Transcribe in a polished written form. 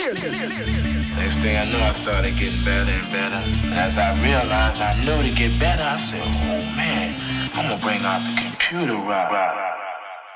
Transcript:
Next thing I know, I started getting better and better. And as I realized I knew to get better, I said, oh man, I'm gonna bring out the computer rock.